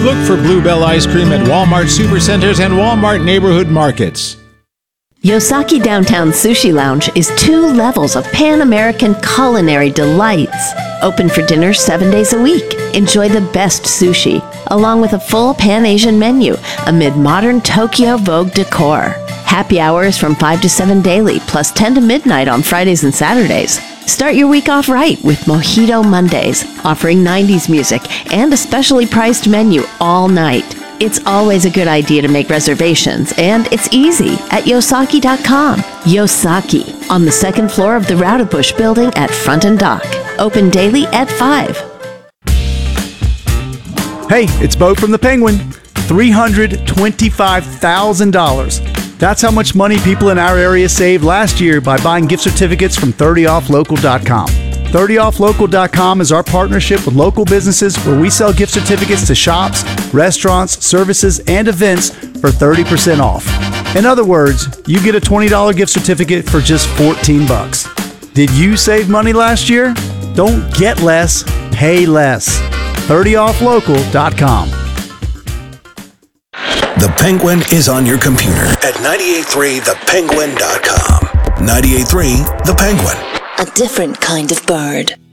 Look for Bluebell ice cream at Walmart Supercenters and Walmart Neighborhood Markets. Yosaki Downtown Sushi Lounge is 2 levels of Pan-American culinary delights. Open for dinner 7 days a week. Enjoy the best sushi, along with a full Pan-Asian menu amid modern Tokyo Vogue decor. Happy hours from 5 to 7 daily, plus 10 to midnight on Fridays and Saturdays. Start your week off right with Mojito Mondays, offering 90s music and a specially priced menu all night. It's always a good idea to make reservations, and it's easy at Yosaki.com. Yosaki, on the 2nd floor of the Roudabush building at Front and Dock. Open daily at 5. Hey, it's Bo from the Penguin. $325,000. That's how much money people in our area saved last year by buying gift certificates from 30offlocal.com. 30offlocal.com is our partnership with local businesses where we sell gift certificates to shops, restaurants, services, and events for 30% off. In other words, you get a $20 gift certificate for just $14. Did you save money last year? Don't get less, pay less. 30offlocal.com. The Penguin is on your computer at 983thepenguin.com. 983 The Penguin. A different kind of bird.